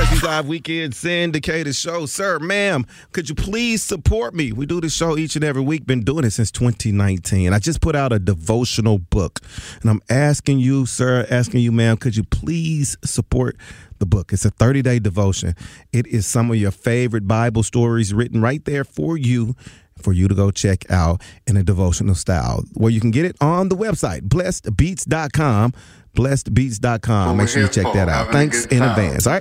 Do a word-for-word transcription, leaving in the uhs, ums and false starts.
Murphy's Live Weekend Syndicated Show. Sir, ma'am, could you please support me? We do this show each and every week. Been doing it since twenty nineteen. I just put out a devotional book, and I'm asking you, sir, asking you, ma'am, could you please support the book? It's a thirty-day devotion. It is some of your favorite Bible stories written right there for you, for you to go check out in a devotional style, where you can get it on the website, blessed beats dot com. blessed beats dot com. Make sure you check that out. Thanks in advance. All right.